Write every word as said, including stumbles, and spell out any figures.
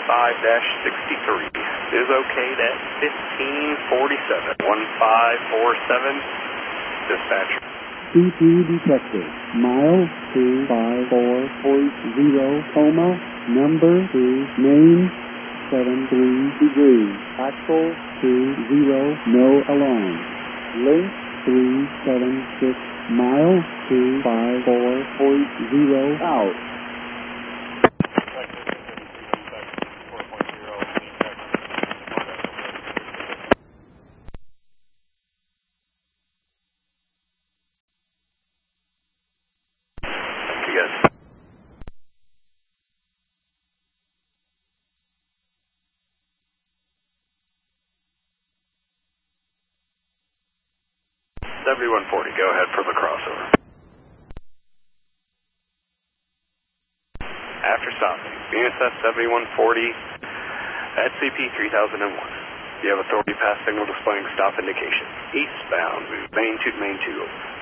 five sixty-three. Is okayed at fifteen forty-seven. one five four seven. Dispatcher. C P detected. Mile two five four point zero, coma, number two, main, seven three degrees. Actual two zero, no alarm. Link three seven six, mile two five four point zero, out. seventy-one forty, go ahead for the crossover. After stopping, B N S F seventy-one forty at C P three thousand one. You have authority pass signal displaying stop indication. Eastbound, move main to main two.